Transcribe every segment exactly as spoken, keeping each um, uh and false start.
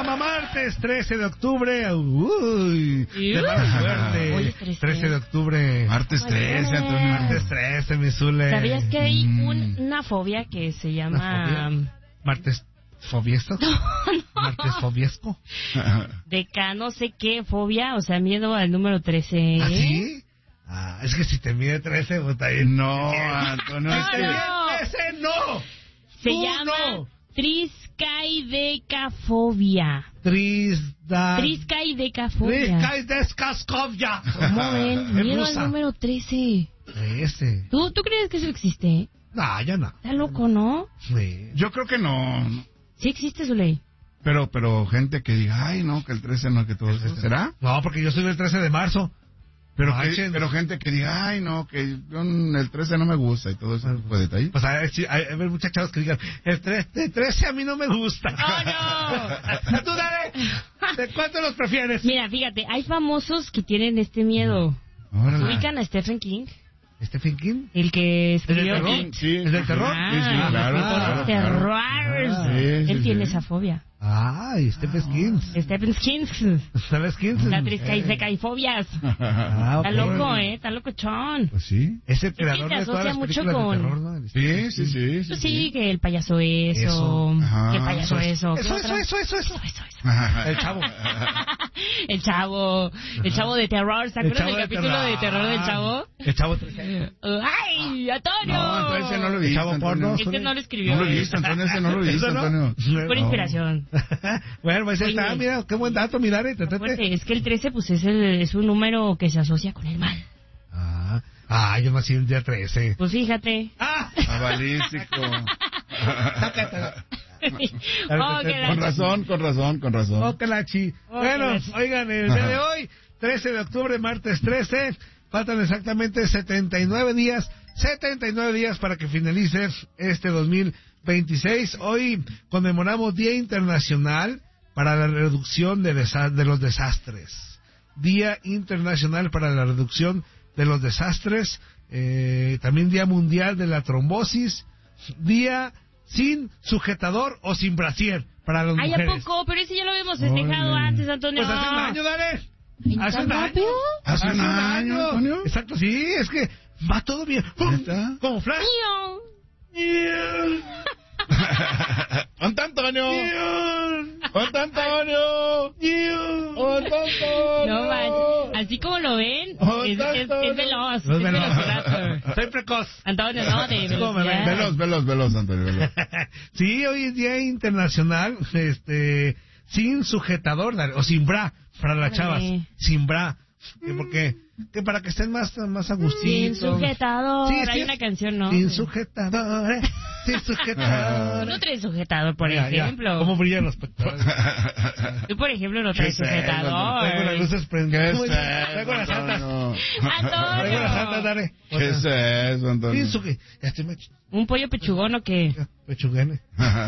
programa martes trece de octubre. Uy, de mala suerte. Oye, trece. trece de octubre. Martes trece, Antonio. Martes trece, mi Zule. ¿Sabías que hay Mm. un- una fobia que se ¿Una llama fobia? ¿Martes fobiesco? no, no. ¿Martes fobiesco? de K no sé qué fobia? O sea, miedo al número trece. ¿Ah, sí? Ah, es que si te mide trece, pues está bien. No, Antonio, es No, que... no. ¡Trece no! Se Tú llama no. triskaidecafobia. Trisda... Triskaidecafobia. Triskaideskaskovia. ¿Cómo ven? Es Miedo al rusa. número trece. trece. ¿Tú, ¿Tú crees que eso existe? No, ya no. Está loco, ¿no? Sí. Yo creo que no. Sí existe su ley. Pero, pero gente que diga, ay, no, que el trece no, que todo eso. ¿Será? No, porque yo soy del trece de marzo. Pero, No, que, echen- pero gente que diga, ay, no, que yo en el trece no me gusta y todo ese tipo de detalles. Pues hay, hay, hay muchachos que digan, el trece, trece a mí no me gusta. ¡Oh, no! Tú dale. ¿De cuánto los prefieres? Mira, fíjate, hay famosos que tienen este miedo. Órale. ¿Ubican a Stephen King? ¿Stephen King? El que ¿Es del escribió terror? It. Sí, ¿Es del terror? Ah, Sí, sí, claro, escritor claro, de claro. terror. Ah, sí, Él sí, tiene sí. esa fobia. Ay, Stephen King. Stephen King. ¿Sabes quién? La triscaisecafobias. Ah, ok. Está loco, ¿eh? Está locochón. Pues sí. Es el que creador se de todas asocia las mucho películas con- de terror, ¿no? Sí, sí, sí. Pues sí, que el payaso eso. Eso. Ajá. Que el payaso eso. ¿Qué Eso, otra? eso, eso, eso, eso. Eso, eso. El chavo. El chavo. El chavo de terror. ¿Se El acuerdan chavo del de capítulo terror. de terror del chavo? El chavo trece. ¡Ay, Antonio! No, Antonio, ese no lo he El visto, chavo Antonio. porno. Este no lo escribió. No lo he él. visto, Antonio, ese no lo he visto, ¿Eso no? Antonio. Por No. inspiración. Bueno, pues ahí está, Oye. mira, qué buen dato, mira, eh, te- te- te- Fuerte, es que el trece pues es, el, es un número que se asocia con el mal. Ah, ah, yo nací el día trece. Pues fíjate. Ah, Cabalístico. Oh, que la- Con razón, con razón, con razón. oh, que la chi. Oh, Bueno, que la chi. oigan, el día de hoy, trece de octubre, martes trece, faltan exactamente setenta y nueve días, setenta y nueve días para que finalice este dos mil veintiséis. Hoy conmemoramos Día Internacional para la Reducción de, desa- de los Desastres. Día Internacional para la Reducción de los Desastres. Eh, también Día Mundial de la Trombosis. Día sin sujetador o sin brasier para las Ay, ¿a mujeres. poco? Pero ese ya lo habíamos festejado Órale. antes, Antonio. Pues hace un año, dale. Ay, Hace ¿tan un año. rápido? ¿Hace un año, Antonio? Exacto, sí, es que va todo bien. ¡Pum! ¿Neta? Como flash. Mío. ¡Ponte Antonio! ¡Ponte Antonio! ¡Ponte Antonio! No manches. Así como lo ven, Oh, es, es, tanto, es veloz. No Es es veloz. velociraptor. Soy precoz. Antonio, no, de ¿Cómo me ven? velocidad. Veloz, veloz, veloz, Antonio, veloz. Sí, hoy es Día Internacional, este, sin sujetador, dale, o sin bra, para las Órale. chavas, sin bra. ¿Qué? ¿Por qué? Que para que estén más, más a gustito. Sin sujetador. Sí, sí, Hay es- una canción, ¿no? Sin sujetador, eh, sin sujetador. Tú no traes sujetador, por Mira, mira, ejemplo. ¿Cómo brillan los pectorales? Tú, por ejemplo, no traes ¿Qué es eso, sujetador. Traigo las luces ¿Qué prendidas. es Uy, Traigo las eso, santas. Antonio? Traigo las santas, dale. ¿Qué es eso, Antonio? Sin sujetador. Ya estoy mach- ¿Un pollo pechugón o qué? pechugane.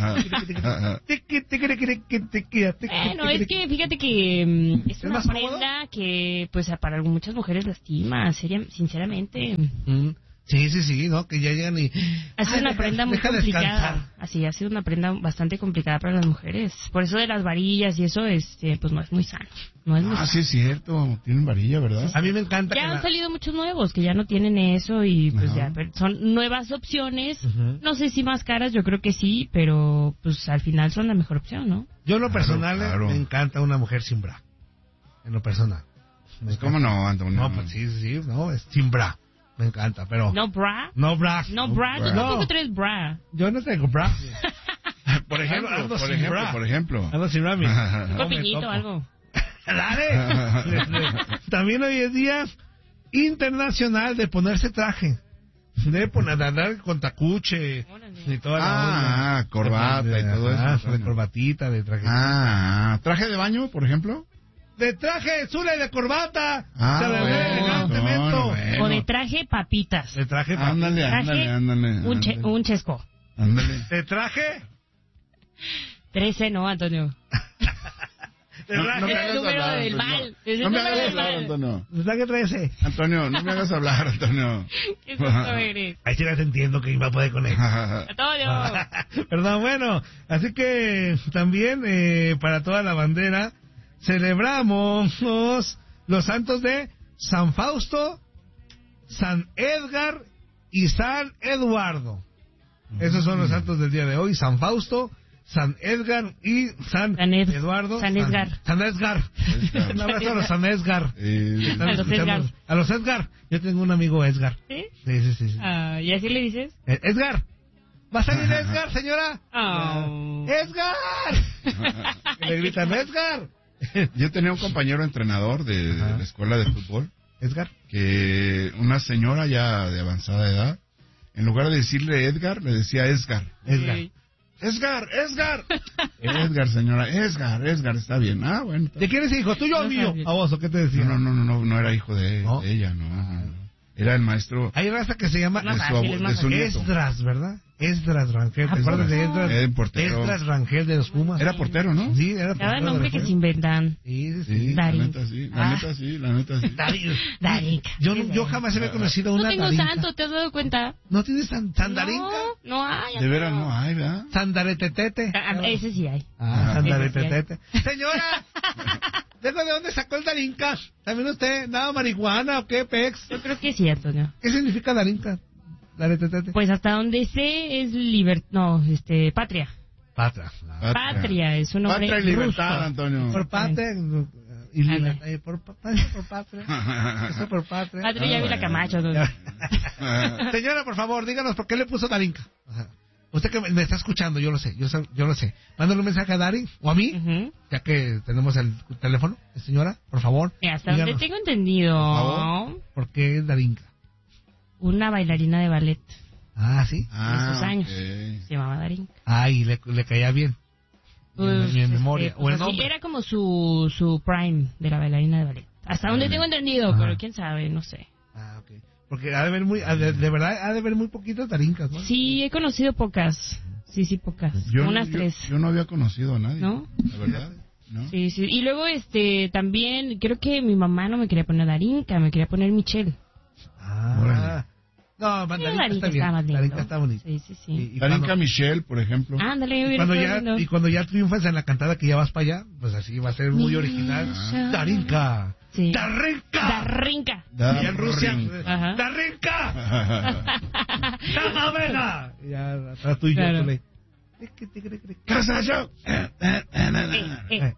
Bueno, es que fíjate que mm, es ¿Es una más cómodo? prenda que, pues, para muchas mujeres lastima, seria, sinceramente. Mm, Sí, sí, sí, ¿no? Que ya llegan y... Ha sido Ay, una deja- prenda muy deja complicada. descansar. Así, ha sido una prenda bastante complicada para las mujeres. Por eso de las varillas y eso, este, pues no es muy sano. No es muy Ah, sano. sí es cierto. Tienen varilla, ¿verdad? A mí me encanta que Ya han la- salido muchos nuevos que ya no tienen eso y pues Ajá. ya, pero son nuevas opciones. Ujú. No sé si más caras, yo creo que sí, pero pues al final son la mejor opción, ¿no? Yo en lo Claro, personal eh, claro. me encanta una mujer sin bra. En lo personal. Me Pues, ¿cómo no, Antonio? No, pues sí, sí, sí, no, es sin bra. Me encanta, pero... No bra. No bra. No bra, tú bra. tampoco No, traes bra. yo no tengo bra. Por ejemplo, Ando por sin ejemplo, bra. por ejemplo. Ando sin bra, mi. Un No me corpiñito o topo. algo. Dale. También hoy es Día Internacional de ponerse traje. De poner, de andar con tacuche Órale. y toda la Ah, onda. corbata De- y todo ajá, eso. De corbatita, de traje. Ah, ¿traje de baño, por ejemplo? De traje, zula y de corbata. Ah, o sea, de bueno, elegantemente. bueno, bueno. O de traje papitas. De traje, pa- Ándale, Traje ándale, ándale. un, che- ándale. un chesco. Ándale. de traje, Trece, ¿no, Antonio? No, no me Es el hagas número hablar, del Antonio. mal. Es el No me número hagas del hablar, mal. Antonio. ¿Está que trece? Antonio, no me hagas hablar, Antonio. ¿Qué tonto eres? Ahí sí las entiendo que iba a poder con él. Antonio. Perdón, bueno, así que también eh, para toda la bandera celebramos los, los santos de San Fausto, San Edgar y San Eduardo. Esos son los santos del día de hoy, San Fausto, San Edgar y San, San Ed- Eduardo. San Edgar. San, San Edgar. Edgar. Un abrazo a los San Edgar. Eh, Están A los escuchando- Edgar. A los Edgar. Yo tengo un amigo Edgar. ¿Sí? Sí, sí, sí. sí. Ah, ¿y así le dices? Eh, Edgar. ¿Va a salir Edgar, señora? Oh. ¡Edgar! Y le gritan, ¡Edgar! Yo tenía un compañero entrenador de, de Ajá. la escuela de fútbol, ¿Edgar? que una señora ya de avanzada edad, en lugar de decirle Edgar, le decía Esgar. Edgar. Sí. Esgar, Esgar. Edgar, señora, Esgar, Esgar, está bien. Ah, bueno. ¿De quién es hijo? ¿Tuyo o No mío? sabía. ¿A vos o qué te decía? No, no, no, no, no era hijo de, ¿No? de ella, no, no, no. Era el maestro Hay raza que se llama Es más de su, fácil, abu- es más de su fácil. nieto. Esdras, ¿verdad? Esdras Rangel. Ah, ¿Te acuerdas de ¿poco? Esdras? Era portero. Esdras Rangel de los Pumas. Era portero, ¿no? Sí, era Cada portero nombre de que los se inventan. Sí, sí, Sí, sí. la Darín. neta sí, la Ah. neta sí, la neta sí. Darín. Darinka. Yo, no- yo jamás había conocido a No una tengo Darinka. santo, ¿te has dado cuenta? ¿No tienes san, Sandarinka? No, no hay. De veras no hay, ¿verdad? Sandaretetete. Ah, ah, ese sí hay. Ah, Ajá. Sandaretetete. Señora, ¿de dónde sacó el Darinka? ¿También usted nada marihuana o qué, pex? Yo creo que sí, Antonio. ¿Qué significa Darinka? Daretetete. Pues hasta donde sé es liber... No, este, patria. Patria. Patria, es un nombre Patria y libertad, ruso. Antonio. Por patria y libertad. Ándale. eh, Por, pa- pa- por patria. Eso por patria. Patria ya vi la Camacho. ¿no? Señora, por favor, díganos por qué le puso Darinka. Ajá. Usted que me me está escuchando, yo lo sé, yo, sé- yo lo sé. Mándale un mensaje a Dari o a mí, Ujú. ya que tenemos el teléfono. Señora, por favor. Mira, hasta donde díganos tengo entendido, favor. ¿Por qué es Darinka? una bailarina de ballet Ah, sí. Ah, esos años. ok. se llamaba Darinka. Ah, y le, le caía bien. Pues, mi este, memoria, o pues el así, nombre. era como su, su prime de la bailarina de ballet. Hasta donde Ah, tengo entendido, Ajá. pero quién sabe, no sé. Ah, ok. Porque ha de haber muy, ha de, de verdad, ha de haber muy poquitas Darinkas, ¿no? Sí, he conocido pocas. Sí, sí, pocas. Yo, Unas yo- tres. Yo no había conocido a nadie. ¿No? La verdad, ¿no? Sí, sí. Y luego, este, también, creo que mi mamá no me quería poner Darinka, me quería poner Michelle. Ah. Órale. No, Sí, Darinka Darinka está bien. está más lindo. Darinka está bonito. Sí, sí, sí. Y, y Darinka cuando, Michelle, por ejemplo. Ándale, y hubiera cuando estado ya, lindo. y cuando ya triunfas en la cantada que ya vas para allá, pues así va a ser muy original. Misha. Darinka. Sí. Darinka. Darinka. Y en Rusia. Ajá. Darinka. Darinka. Y ya atrás tú y yo. Claro. tú le- ¡Casa yo! Eh, eh, eh,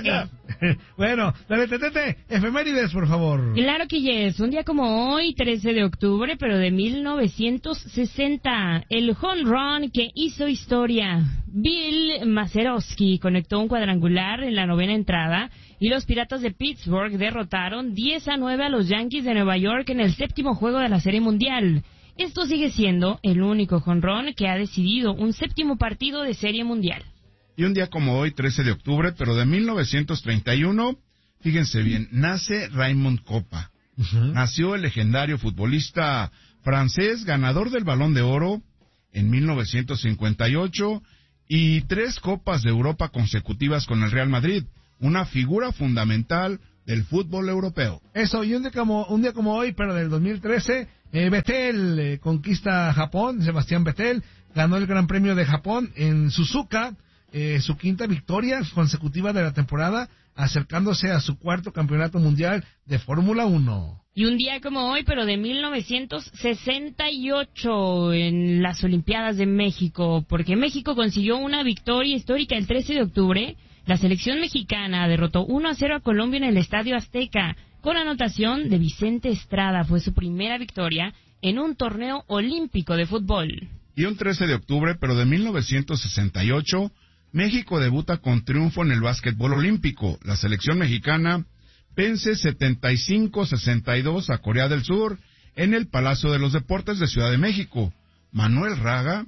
eh. Bueno, dale, tetete, efemérides, por favor. Claro que yes, un día como hoy, trece de octubre, pero de mil novecientos sesenta, el home run que hizo historia. Bill Mazeroski conectó un cuadrangular en la novena entrada y los Piratas de Pittsburgh derrotaron diez a nueve a los Yankees de Nueva York en el séptimo juego de la Serie Mundial. Esto sigue siendo el único jonrón que ha decidido un séptimo partido de Serie Mundial. Y un día como hoy, trece de octubre, pero de mil novecientos treinta y uno, fíjense bien, nace Raymond Kopa. Ujú. Nació el legendario futbolista francés, ganador del Balón de Oro en mil novecientos cincuenta y ocho y tres Copas de Europa consecutivas con el Real Madrid, una figura fundamental del fútbol europeo. Eso, y un día como, un día como hoy, pero del dos mil trece, eh, Vettel eh, conquista Japón, Sebastián Vettel ganó el Gran Premio de Japón en Suzuka, eh, su quinta victoria consecutiva de la temporada, acercándose a su cuarto campeonato mundial de Fórmula uno. Y un día como hoy, pero de mil novecientos sesenta y ocho, en las Olimpiadas de México, porque México consiguió una victoria histórica el trece de octubre. La selección mexicana derrotó uno a cero a Colombia en el Estadio Azteca, con anotación de Vicente Estrada. Fue su primera victoria en un torneo olímpico de fútbol. Y un trece de octubre, pero de mil novecientos sesenta y ocho, México debuta con triunfo en el básquetbol olímpico. La selección mexicana vence setenta y cinco a sesenta y dos a Corea del Sur en el Palacio de los Deportes de Ciudad de México. Manuel Raga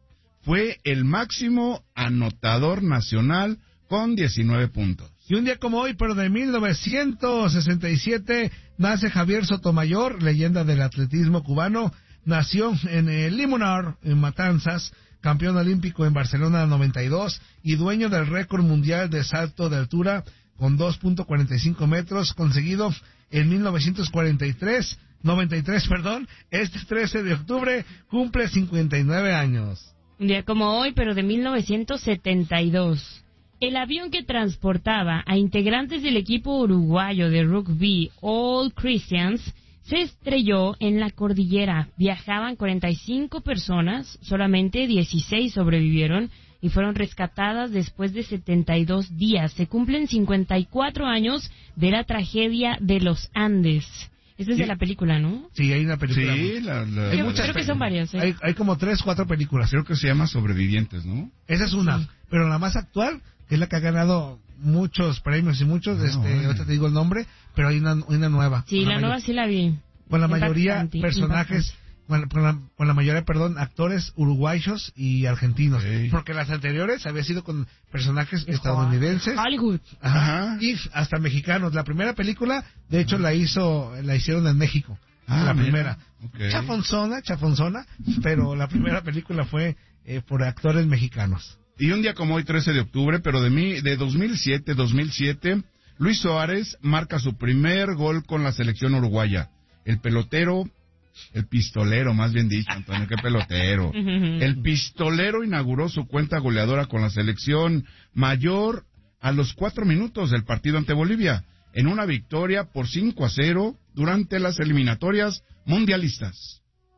fue el máximo anotador nacional con diecinueve puntos. Y un día como hoy, pero de mil novecientos sesenta y siete, nace Javier Sotomayor, leyenda del atletismo cubano. Nació en el Limonar, en Matanzas, campeón olímpico en Barcelona noventa y dos y dueño del récord mundial de salto de altura con dos punto cuarenta y cinco metros, conseguido en mil novecientos cuarenta y tres, noventa y tres, perdón. Este trece de octubre cumple cincuenta y nueve años. Un día como hoy, pero de mil novecientos setenta y dos. El avión que transportaba a integrantes del equipo uruguayo de rugby All Christians se estrelló en la cordillera. Viajaban cuarenta y cinco personas, solamente dieciséis sobrevivieron y fueron rescatadas después de setenta y dos días. Se cumplen cincuenta y cuatro años de la tragedia de los Andes. Esta es ¿Sí? de la película, ¿no? Sí, hay una película. Sí, la, la, Hay Yo muchas creo que pe- son varias. ¿eh? Hay, hay como tres, cuatro películas. creo que se llama Sobrevivientes, ¿no? Esa es una, Sí. pero la más actual, que es la que ha ganado muchos premios y muchos, Ah, este, órale. ahorita te digo el nombre, pero hay una, una nueva. Sí, Con la mayo- nueva sí la vi. Con la mayoría Impactante, personajes, con la, con la- con la mayoría, perdón, actores uruguayos y argentinos. Sí. Porque las anteriores había sido con personajes impactante. estadounidenses. Hollywood. Ajá, Ajá. y hasta mexicanos. La primera película, de hecho, la hizo, la hicieron en México. Ah, la mira. primera. Ok. Chafonzona, chafonzona, pero la primera película fue eh, por actores mexicanos. Y un día como hoy, trece de octubre, pero de mí, de dos mil siete, dos mil siete, Luis Suárez marca su primer gol con la selección uruguaya. El pelotero, el pistolero, más bien dicho, Antonio, qué pelotero. El pistolero inauguró su cuenta goleadora con la selección mayor a los cuatro minutos del partido ante Bolivia, en una victoria por cinco a cero durante las eliminatorias mundialistas.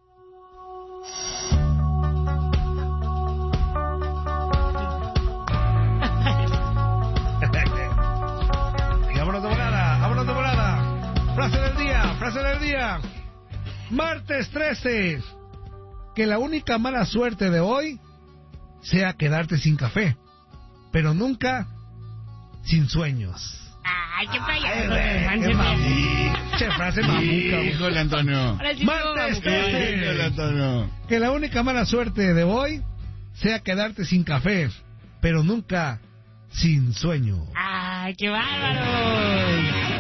Y vámonos de volada, vámonos de volada. Frase del día, frase del día. Martes trece. Que la única mala suerte de hoy sea quedarte sin café, pero nunca sin sueños. Ay, qué Ay, payaso. güey, Juan qué Sebastián. mamu- che, frase mamuca. Híjole, Antonio. Ahora sí Martes vamos, trece. Híjole, Antonio. Que la única mala suerte de hoy sea quedarte sin café, pero nunca sin sueño. Ay, qué bárbaro.